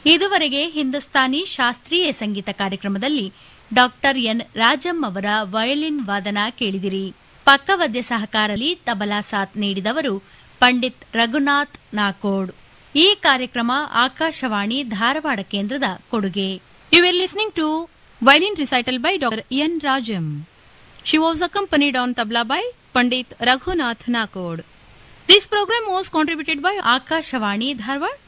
ಇದುವರೆಗೆ ಹಿಂದೂಸ್ತಾನಿ ಶಾಸ್ತ್ರೀಯ ಸಂಗೀತ ಕಾರ್ಯಕ್ರಮದಲ್ಲಿ ಡಾಕ್ಟರ್ ಎನ್ ರಾಜಂ ಅವರ ವಯೋಲಿನ್ ವಾದನ ಕೇಳಿದಿರಿ. ಪಕ್ಕವಾದ್ಯ ಸಹಕಾರದಲ್ಲಿ ತಬಲಾ ಸಾಥ್ ನೀಡಿದವರು ಪಂಡಿತ್ ರಘುನಾಥ್ ನಾಕೋಡ್. ಈ ಕಾರ್ಯಕ್ರಮ ಆಕಾಶವಾಣಿ ಧಾರವಾಡ ಕೇಂದ್ರದ ಕೊಡುಗೆ. You were listening to violin recital by Dr. N. Rajam. She was accompanied on tabla by Pandit Raghunath Nakod. This program was contributed by Akashvani Dharwad